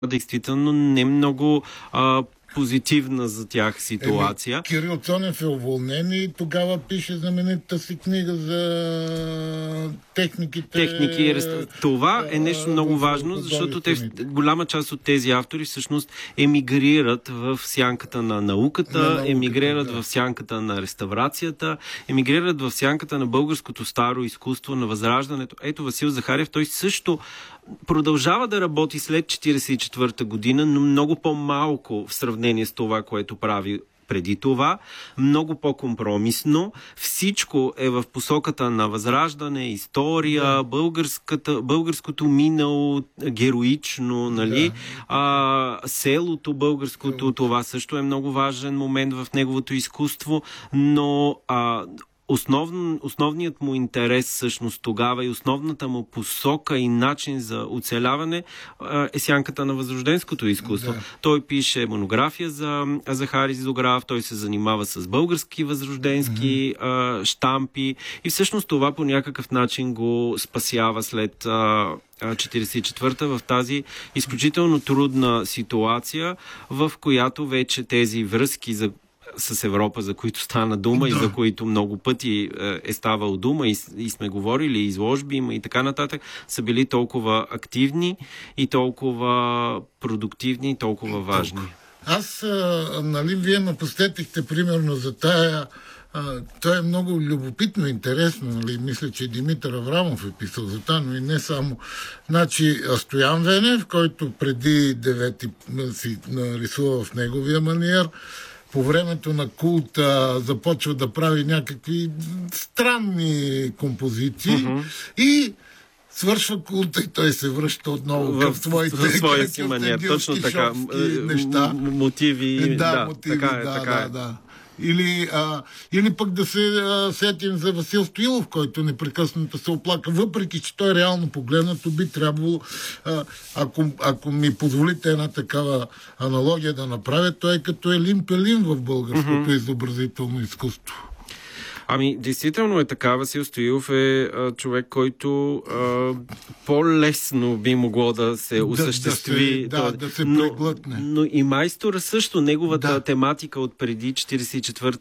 действително не много позитивна за тях ситуация. Кирил Цонев е уволнен и тогава пише знаменитата си книга за техники. Това е нещо много важно, защото голяма част от тези автори всъщност емигрират в сянката на науката, емигрират в сянката на реставрацията, емигрират в сянката на българското старо изкуство, на възраждането. Ето Васил Захариев, той също продължава да работи след 1944 година, но много по-малко в сравнение с това, което прави преди това, много по-компромисно. Всичко е в посоката на възраждане, история, българското минало, героично, нали? Селото българското, това също е много важен момент в неговото изкуство, но основният му интерес всъщност тогава и основната му посока и начин за оцеляване е сянката на възрожденското изкуство. Да. Той пише монография за Захари Зограф, той се занимава с български възрожденски щампи и всъщност това по някакъв начин го спасява след 1944-та в тази изключително трудна ситуация, в която вече тези връзки с Европа, за които стана дума и за които много пъти е ставал дума и сме говорили, изложби има и така нататък, са били толкова активни и толкова продуктивни и толкова важни. Вие ме посетихте примерно за тая. То е много любопитно, интересно. Мисля, че Димитър Аврамов е писал за това, но и не само. Стоян Венев, който преди 9-ти си нарисува в неговия маниер, по времето на култа започва да прави някакви странни композиции и свършва култа и той се връща отново към своите си маниер. Точно така. Неща. Мотиви. Да. Или пък да се сетим за Васил Стоилов, който непрекъснато се оплака, въпреки че той реално погледнато би трябвало, ако ми позволите една такава аналогия да направя, той е като Елин Пелин в българското изобразително изкуство. Действително е така. Васил Стоилов е човек, който по-лесно би могло да се осъществи. Да се преглътне. Но и майстора също, неговата тематика от преди 1944